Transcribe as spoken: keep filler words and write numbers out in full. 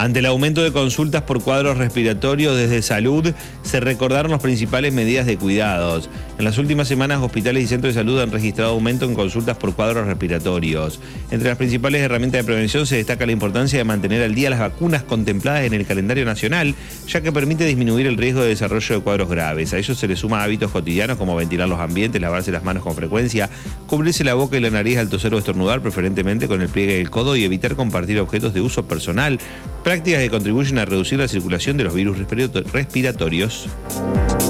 Ante el aumento de consultas por cuadros respiratorios desde salud, se recordaron las principales medidas de cuidados. En las últimas semanas, hospitales y centros de salud han registrado aumento en consultas por cuadros respiratorios. Entre las principales herramientas de prevención se destaca la importancia de mantener al día las vacunas contempladas en el calendario nacional, ya que permite disminuir el riesgo de desarrollo de cuadros graves. A ello se le suma hábitos cotidianos como ventilar los ambientes, lavarse las manos con frecuencia, cubrirse la boca y la nariz al toser o estornudar, preferentemente con el pliegue del codo, y evitar compartir objetos de uso personal. Prácticas que contribuyen a reducir la circulación de los virus respiratorios.